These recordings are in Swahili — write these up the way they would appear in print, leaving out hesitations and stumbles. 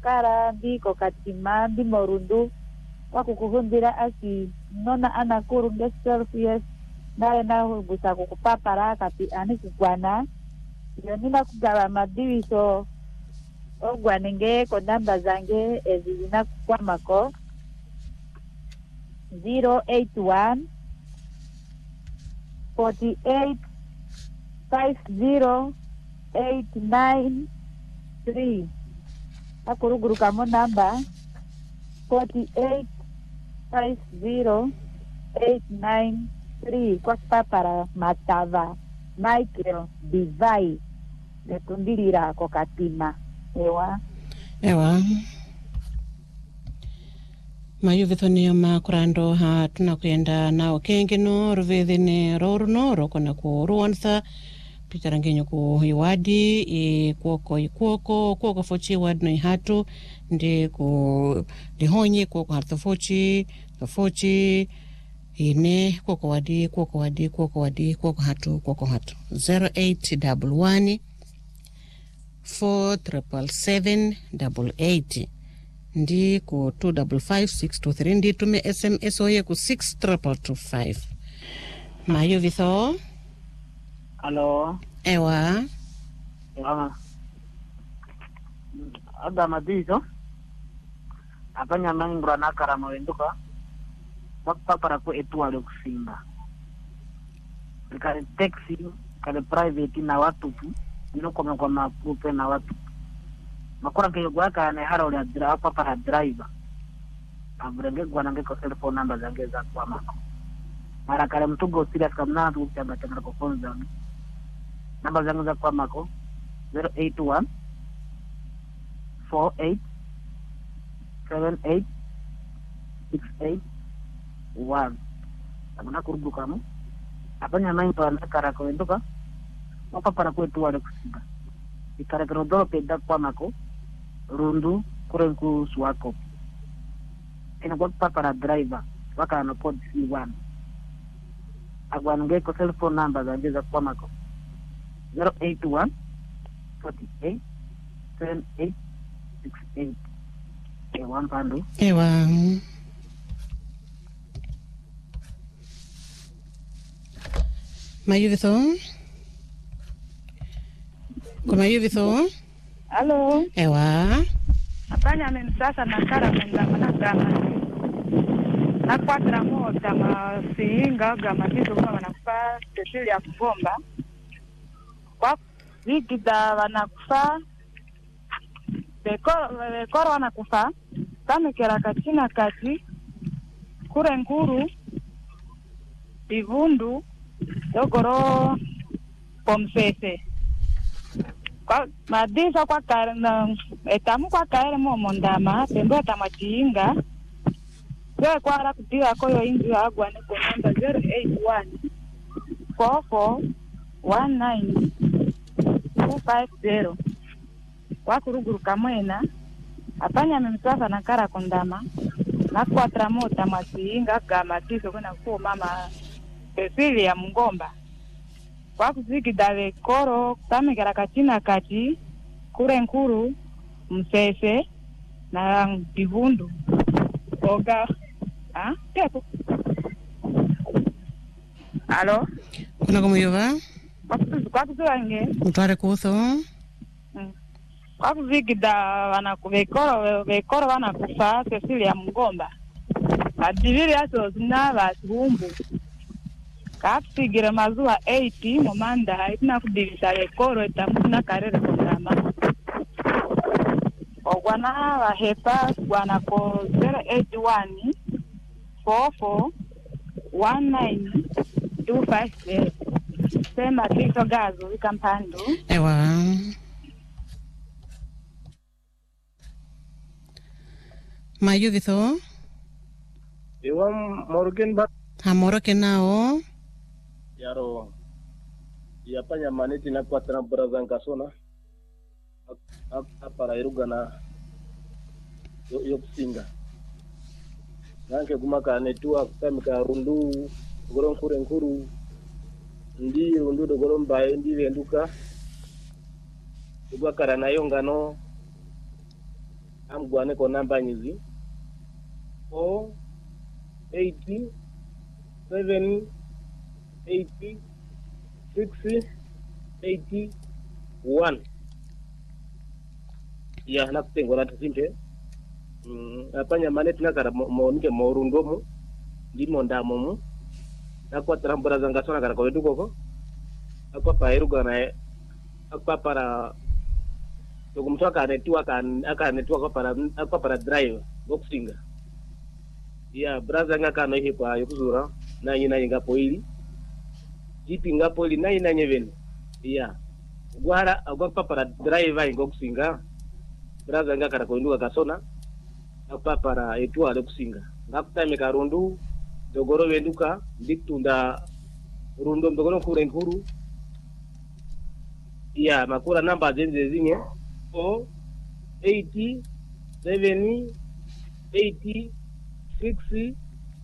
kara ndiko katima ndi morundu wakukuhundira asi nona anakuru nge selfies naye na gusa kukupapara kati ani kugwana yonina kugawa madiviso ogwanenge ko namba zange ezina kwamako 081 48 50 893 akuruguru kamo namba 48 50 893 kwa papara matava Michael Divai netundirira kokatima ewa mayuvithonio makurando ha tunakwenda nao kengeno ruvethene roruno rokona ku ruonsa pitarangenyo ku iwadi kuoko fochi wad no ihatu ndi ku dihonye kuoko harto fochi ine kuoko wadi kuoko hatu 0811 47778 ndi ku 255623 ndi tume SMS oye ku 6225 mayo vitho. Halo. Ewa. Ada madizo. Apanya mangbra na karama wenduka. Wakpa para ku etuale kusimba. Kale taxi, kale private na watu noko kwa magrupe na watu. Makora ke gwaka na haro ya driver para driver. Abrenge gwanange ko telephone number zange za kwa mako. Mara kale mtugo serious kamna tu chamba chama ko phone zangu. Namba zangu za kwa mako 081 48 78 68 1. Amana kurubu kamo. Apanya main to anakara ko endoka. Mapa para kwetu wale kusiba. Ikare krodo peda kwa mako. Rundu kurenku swako. Ina kwa para driver. Waka na pod C1. Agwange ko telephone number za ngeza kwa mako. 081 48 78 68. Ewan pandu. Ewa. Mayuvitho. Kuma yuvitho. Halo. Ewa. Apanya mensasa na kara menda managama. Na kwatra mota masinga gama tizo kwa wanakufa tetili ya kubomba. Kwa vikida wanakufa bekoro wanakufa kame kera katina kati kure nkuru divundu yogoro pomsese kwa madisa kwa karna etamu kwa kaere momondama pembe tamachinga kwa ara kutiwa koyo ingi agwa ni ko namba 081 44 19 250 kwa kuruguru kamwena apanya memsasa na kara kondama na kwa tramota masiinga kama tiso kuna kwa mama Cecilia ya Mngomba kwa kuziki dave koro kame kara katina kati kure nkuru msese na divundu oga tepo. Halo. Kuna kumuyova? Kwa kuzuange Mutware kutho. Kwa kuzikida wekoro wanakufa Cecilia ya Mngomba adiviri aso zina basumbu kapsigire mazuwa 80 momanda itina kudivisha wekoro itamuna karere kundama ogwana wahepa gwana ko 081 44 19 250 sema tito gazo wikampando. Ewa. Mayuvitho. Ewa moroken bat. Hamoroken nao. Yaro. Yapanya maneti na kwa trampo zanka sona. Para iruga na yo kusinga. Nanke kumaka netua kutamika rundu goron kure nkuru ndi rundu do goron bae ndi venduka. Igwa kara na yongano amgwane ko namba nyizi 4 80 7 80 6 81 ya na kutengo na tsimpe apanya mane tinakara monike morundomo ndimo ndamomo nakwa trambora zanga sona kara kwetu koko akwa pairu kana akwa para tokumtoka netua akwa para drive boxinga ya braza ngaka no hipa yokuzura na yina ngapo ili jipi ngapo ili na yina nyeveni ya gwara agwa para drive ngokusinga braza ngaka kara kwendu kasona akwa para etua lokusinga ngakutame karundu dogoro wenduka ndikutunda rundo dogoro kure nkuru ya makura namba zenze zinye 4 80 7 80 6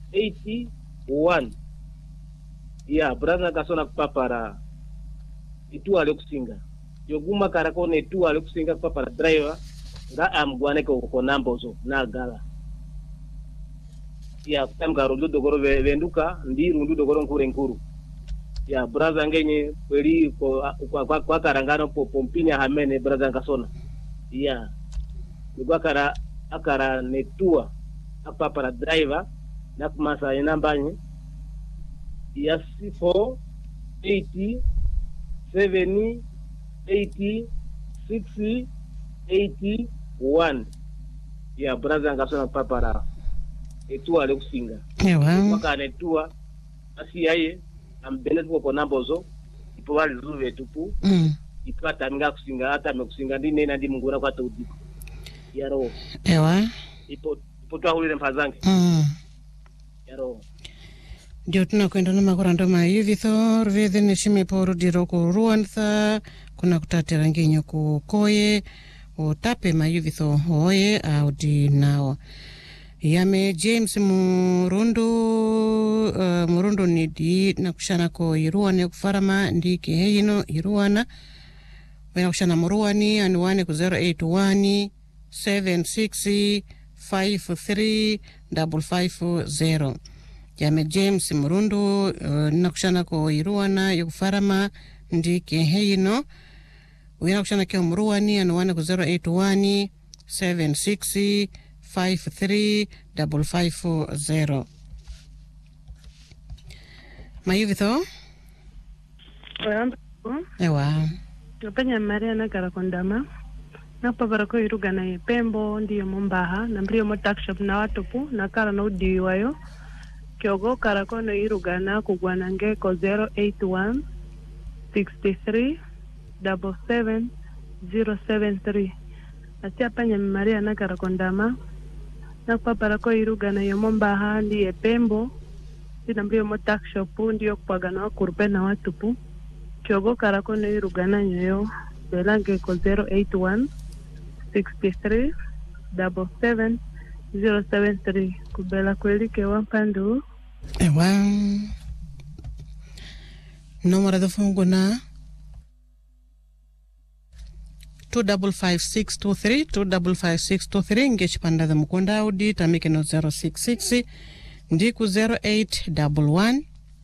81 ya braza kasona kupapara itua lokusinga yoguma karakone itua lokusinga kupapara driver nga amgwane ko nambozo na gala ya kutamka rundu dogoro venduka ndi rundu dogoro nkuru ya braza ngenye kweli kwa karangano pompini hamene braza ngasona ya nigwa akara netua apa para driver na kumasa inambanye ya 4 80 7 80 6 81 ya braza ngasona papara etua lekusinga maka netua asiyaye ambele tuko nambozo ipo wali zuve tupu ipata nga kusinga hata mekusinga ndine na ndi mungura kwa taudiko yaro ipo twahulire mpazange yaro ndio tunakwenda na makorando mayivitho rvethe neshime poru diroko ruanza kuna kutatira ngenyo kukoye utape mayivitho hoye audi nao yame James Murundo nidi na kushana ko iruane kufarama ndike heyino iruana wena kushana muruani anuane ku 081 76 53 550 yame James Murundo na kushana ko iruana yokufarama ndike heyino wena kushana ko muruani anuane ku 081 76 53550 mayuvitho ewa Penya Maria na karakondama na papara ko irugana yepembo ndiyo mombaha na mbrio mo takshop na watupu na kara no diwayo kyogo karakono irugana kugwanange ko 081 63 77 073 atia Penya Maria na karakondama na papara ko irugana yomombaha ndiye pembo sina mbio mo takshop ndiyo kupagana kurpe na watupu kyogo karakono irugana nyoyo belange ko 081 63 77 073 kubela kweli ke wampandu ewa nomora de fungo na 255623 255623 ngechipanda the mkonda audi tamike no 066 ndiku 0811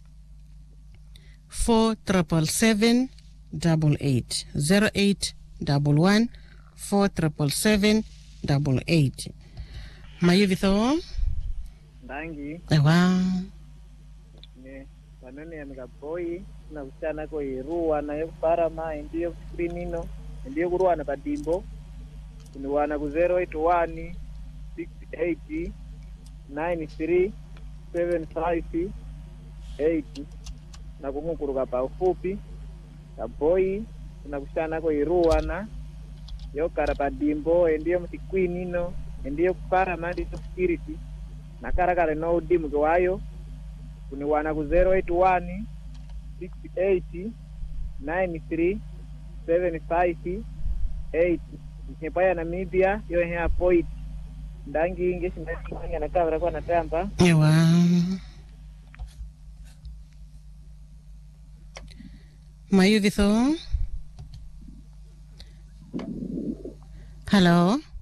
477 88 0811 477 88 mayivitho ndangi ewa ne panone ya mkapoi na kuchana ko iruwa na yokuparama ndiyo screenino ndiyo kuruwana padimbo kuniwana ku 081 680 93 75 8 na kumukuruka pa ufupi kapoi na kuchana ko iruwana yokara padimbo ndiyo mtikwinino ndiyo kuparama ndiyo security na karakare no dimu kwayo kuniwana ku 081 680 93 75 8 nkepaya na media yo hea point ndangi ingeshi ndanga na kamera kwa natamba ewa mayuvitho hello